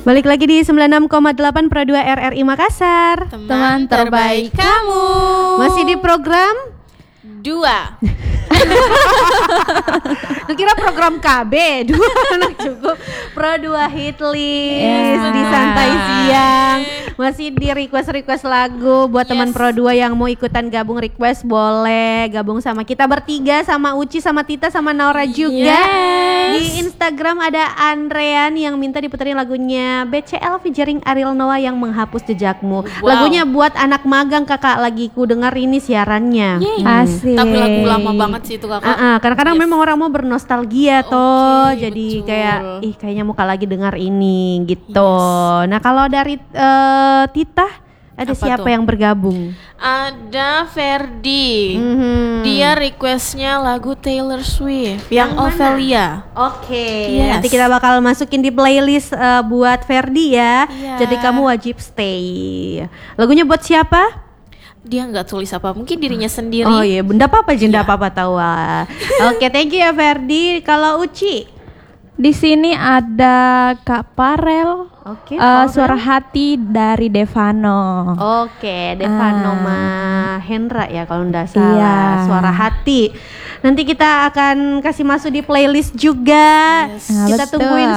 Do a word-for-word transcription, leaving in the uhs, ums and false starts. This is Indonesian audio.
Balik lagi di sembilan puluh enam koma delapan Pro dua R R I Makassar. Teman terbaik kamu. Masih di program Dua. Lu kira program K B dua anak cukup. Pro dua hit list Yeah. di santai siang. Masih di request-request lagu. Buat Yes. teman Pro dua yang mau ikutan gabung request boleh gabung sama kita bertiga, sama Uci, sama Tita, sama Naura juga. Yes. Di Instagram ada Andrean yang minta diputerin lagunya B C L featuring Ariel Noah yang Menghapus Jejakmu. Wow. Lagunya buat anak magang kakak, lagi ku dengar ini siarannya. Yeay. Hmm. Asik. Tapi lagu lama banget sih itu kakak. Uh-uh, kadang-kadang Yes. memang orang mau bernostalgia Oke, toh, jadi betul. kayak ih kayaknya muka lagi dengar ini gitu. Nah kalau dari uh, Tita ada Apa siapa tuh? yang bergabung? Ada Ferdi. Mhm. Dia requestnya lagu Taylor Swift Yang yang, mana? Ophelia. Oke, Yes. nanti kita bakal masukin di playlist uh, buat Ferdi ya. Iya. Jadi kamu wajib stay. Lagunya buat siapa? Dia nggak tulis apa, mungkin dirinya sendiri. Oh iya, benda apa-apa, jenda Iya. apa-apa tahu. ah. Oke, thank you ya Ferdi. Kalau Uci? Di sini ada Kak Parel. Oke, eh, Farel. Suara Hati dari Devano. Oke, Devano Ah. sama Hendra ya kalau nggak salah. Iya. Suara Hati. Nanti kita akan kasih masuk di playlist juga. Yes. Kita Nah, tungguin betul.